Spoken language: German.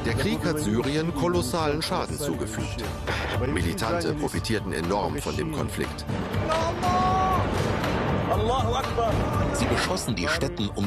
Der Krieg hat Syrien kolossalen Schaden zugefügt. Militante profitierten enorm von dem Konflikt. Sie beschossen die Stätten um